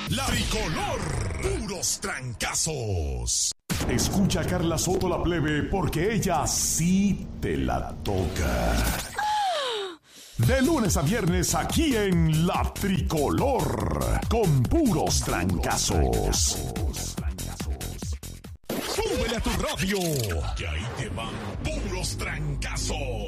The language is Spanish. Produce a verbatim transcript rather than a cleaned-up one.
La Tricolor. Puros trancazos. Escucha a Carla Soto la plebe porque ella sí te la toca. De lunes a viernes aquí en La Tricolor con puros trancazos. Súbele a tu radio, que ahí te van puros trancazos.